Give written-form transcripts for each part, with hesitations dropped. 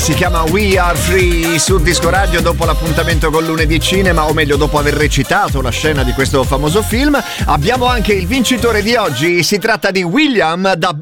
si chiama We Are Free su Disco Radio dopo l'appuntamento con Lunedì Cinema, o meglio dopo aver recitato la scena di questo famoso film. Abbiamo anche il vincitore di oggi, si tratta di William da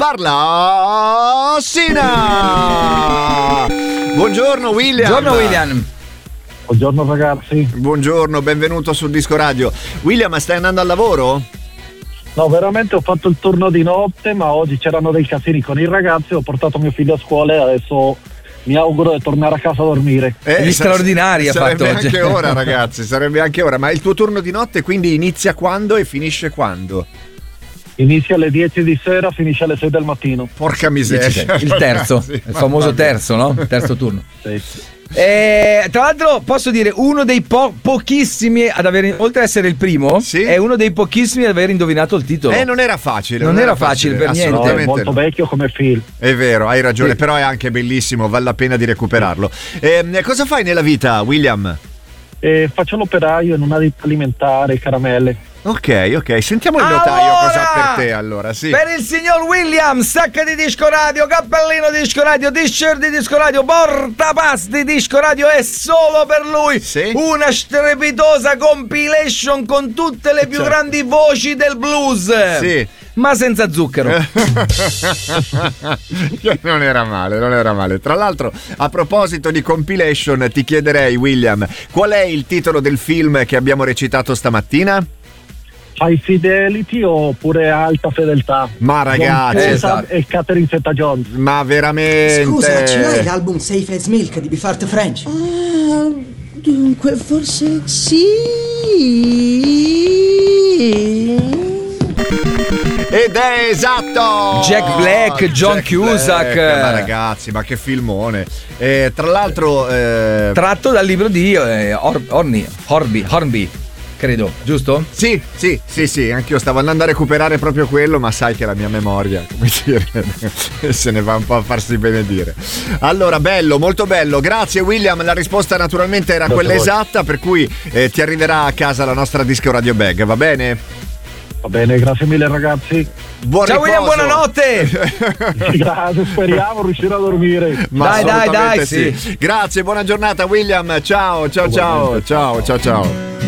Barlassina. Buongiorno William. Buongiorno William. Buongiorno ragazzi. Buongiorno, benvenuto su Disco Radio. William, stai andando al lavoro? No, veramente ho fatto il turno di notte, ma oggi c'erano dei casini con i ragazzi, ho portato mio figlio a scuola e adesso mi auguro di tornare a casa a dormire. Gli straordinari ha fatto oggi. Sarebbe anche ora, ragazzi, sarebbe anche ora. Ma il tuo turno di notte quindi inizia quando e finisce quando? Inizia alle 10 di sera, finisce alle 6 del mattino. Porca miseria. Il terzo, il famoso terzo, no? Terzo turno. Sì. Tra l'altro posso dire uno dei pochissimi ad aver, oltre ad essere il primo, sì, è uno dei pochissimi ad aver indovinato il titolo. Non era facile. Non era facile per niente. No, è molto vecchio come film. È vero, hai ragione, sì, però è anche bellissimo, vale la pena di recuperarlo. Cosa fai nella vita, William? Faccio l'operaio in una ditta alimentare, caramelle. Ok, sentiamo il notaio cosa ha per te allora, sì. Per il signor William, sacca di Disco Radio, cappellino di Disco Radio, t-shirt di Disco Radio, portapass di Disco Radio, è solo per lui, sì, una strepitosa compilation con tutte le più grandi voci del blues, sì, ma senza zucchero. Non era male. Tra l'altro, a proposito di compilation, ti chiederei, William, qual è il titolo del film che abbiamo recitato stamattina? High Fidelity oppure Alta Fedeltà? Ma ragazzi, esatto. E Catherine Zeta-Jones. Ma veramente. Scusa, ce l'hai l'album Safe as Milk di Bifart French? Dunque forse sì. Ed è esatto! Jack Black, John Cusack. Ma ragazzi, ma che filmone! Tra l'altro, tratto dal libro di Hornby, credo, giusto? Sì, anch'io stavo andando a recuperare proprio quello, ma sai che la mia memoria, come dire, se ne va un po' a farsi benedire. Allora, bello, molto bello. Grazie William, la risposta naturalmente era quella esatta, per cui ti arriverà a casa la nostra Disco Radio Bag, va bene? Va bene, grazie mille ragazzi. Buon Ciao riposo. William, buonanotte. Grazie, speriamo riuscire a dormire. Ma dai, assolutamente sì. Grazie, buona giornata William. Ciao.